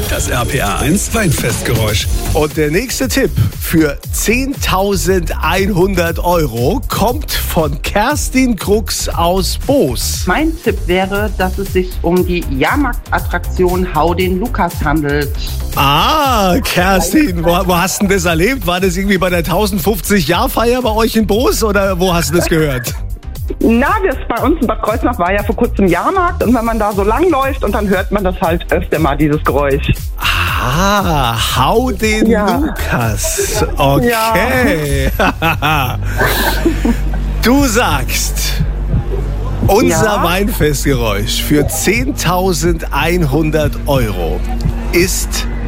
Das RPR1 Weinfestgeräusch. Und der nächste Tipp für 10.100 € kommt von Kerstin Krux aus Boos. Mein Tipp wäre, dass es sich um die Jahrmarktattraktion Hau den Lukas handelt. Ah, Kerstin, wo hast du denn das erlebt? War das irgendwie bei der 1050-Jahr-Feier bei euch in Boos oder wo hast du das gehört? Na, das bei uns in Bad Kreuznach war ja vor kurzem Jahrmarkt und wenn man da so lang läuft und dann hört man das halt öfter mal, dieses Geräusch. Ah, Hau den Lukas. Okay. Ja. Du sagst, unser Weinfestgeräusch für 10.100 € ist